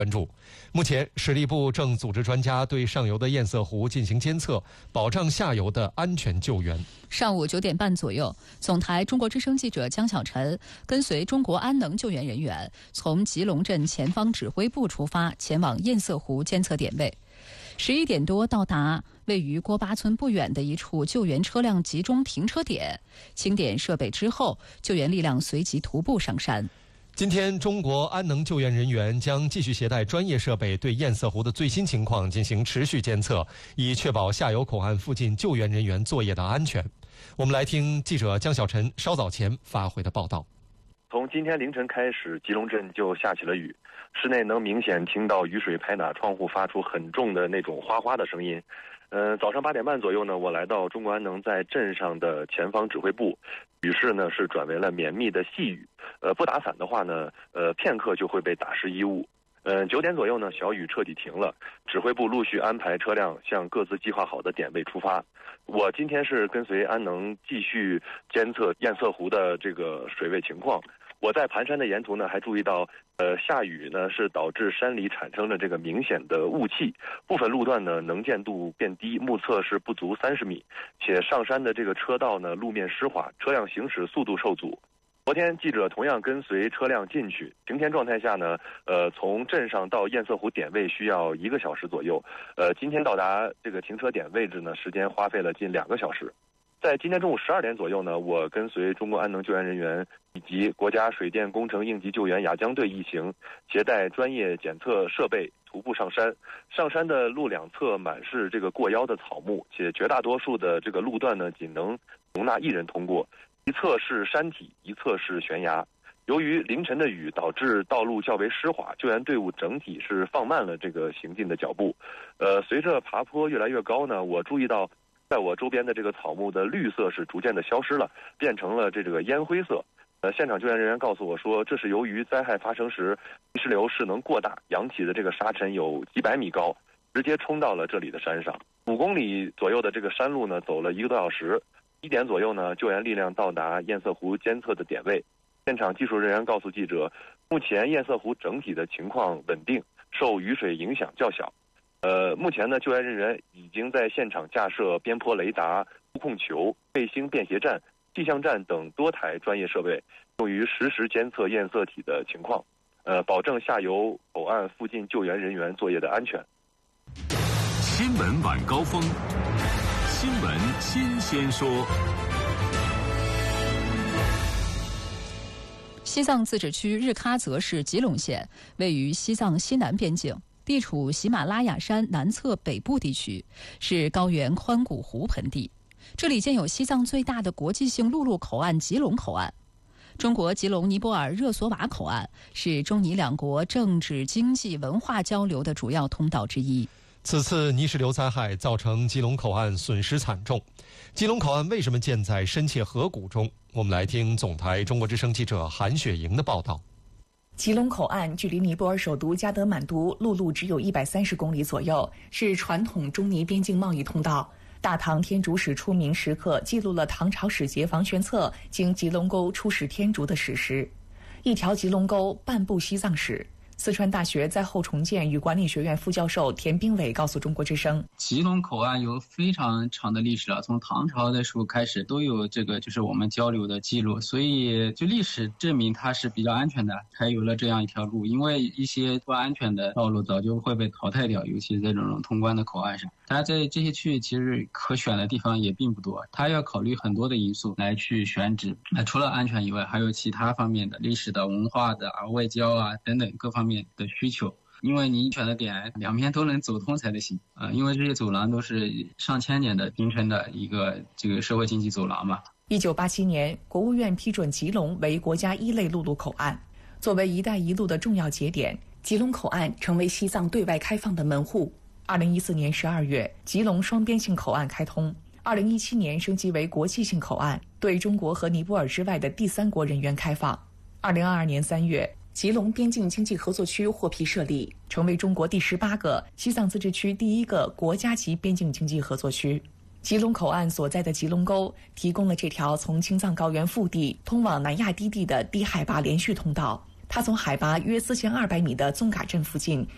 关注。目前，水利部正组织专家对上游的堰塞湖进行监测，保障下游的安全救援。 上午9点半左右，总台中国之声记者江小晨跟随中国安能救援人员从吉隆镇前方指挥部出发，前往堰塞湖监测点位。11点多到达位于郭巴村不远的一处救援车辆集中停车点，清点设备之后，救援力量随即徒步上山。 今天，中国安能救援人员将继续携带专业设备对堰塞湖的最新情况进行持续监测，以确保下游口岸附近救援人员作业的安全。我们来听记者江小晨稍早前发回的报道。 从今天凌晨开始，吉隆镇就下起了雨，室内能明显听到雨水拍打窗户发出很重的那种哗哗的声音。早上8点半左右呢，我来到中国安能在镇上的前方指挥部，雨势呢是转为了绵密的细雨，不打伞的话呢，片刻就会被打湿衣物。9点左右呢，小雨彻底停了，指挥部陆续安排车辆向各自计划好的点位出发。我今天是跟随安能继续监测堰塞湖的这个水位情况。我在盘山的沿途呢，还注意到，下雨呢是导致山里产生了这个明显的雾气，部分路段呢能见度变低，目测是不足30米，且上山的这个车道呢路面湿滑，车辆行驶速度受阻。昨天记者同样跟随车辆进去，晴天状态下呢，从镇上到堰塞湖点位需要1个小时左右，今天到达这个停车点位置呢，时间花费了近2个小时。在今天中午12点左右呢，我跟随中国安能救援人员以及国家水电工程应急救援雅江队一行，携带专业检测设备徒步上山。上山的路两侧满是这个过腰的草木，且绝大多数的这个路段呢，仅能容纳1人通过。一侧是山体，一侧是悬崖。由于凌晨的雨导致道路较为湿滑，救援队伍整体是放慢了这个行进的脚步。随着爬坡越来越高呢，我注意到在我周边的这个草木的绿色是逐渐的消失了，变成了这个烟灰色。现场救援人员告诉我说，这是由于灾害发生时泥石流势能过大，扬起的这个沙尘有几百米高，直接冲到了这里的山上。5公里左右的这个山路呢，走了1个多小时。1点左右呢，救援力量到达堰塞湖监测的点位。现场技术人员告诉记者，目前堰塞湖整体的情况稳定，受雨水影响较小。目前呢，救援人员已经在现场架设边坡雷达、督控球、卫星便携站、气象站等多台专业设备，用于实时监测堰塞体的情况，保证下游口岸附近救援人员作业的安全。 新闻晚高峰，新闻新鲜说。 西藏自治区日喀则市吉隆县位于西藏西南边境，地处喜马拉雅山南侧北部地区，是高原宽谷湖盆地。这里建有西藏最大的国际性陆路口岸吉隆口岸。中国吉隆尼泊尔热索瓦口岸是中尼两国政治、经济、文化交流的主要通道之一。 此次泥石流灾害造成吉隆口岸损失惨重。吉隆口岸为什么建在深切河谷中？我们来听总台中国之声记者韩雪莹的报道。 吉隆口岸距离尼泊尔首都加德满都陆路只有130公里左右，是传统中尼边境贸易通道。大唐天竺史出名时刻记录了唐朝使节房玄策经吉隆沟出使天竺的史实。一条吉隆沟，半部西藏史。四川大学灾后重建与管理学院副教授田兵伟告诉中国之声， 吉隆口岸有非常长的历史了，从唐朝的时候开始都有这个就是我们交流的记录，所以就历史证明它是比较安全的，才有了这样一条路。因为一些不安全的道路早就会被淘汰掉，尤其在这种通关的口岸上。它在这些区域其实可选的地方也并不多，它要考虑很多的因素来去选址。除了安全以外，还有其他方面的历史的、文化的外交啊等等各方面的需求，因为你选的点两边都能走通才得行因为这些走廊都是上千年的形成的一个这个社会经济走廊嘛。 1987年，国务院批准吉隆为国家1类陆路口岸，作为“一带一路”的重要节点，吉隆口岸成为西藏对外开放的门户。2014年12月，吉隆双边性口岸开通。2017年升级为国际性口岸，对中国和尼泊尔之外的第三国人员开放。2022年3月，吉隆边境经济合作区获批设立，成为中国第18个、西藏自治区第1个国家级边境经济合作区。吉隆口岸所在的吉隆沟提供了这条从青藏高原腹地通往南亚低地的低海拔连续通道。它从海拔约4200米的宗嘎镇附近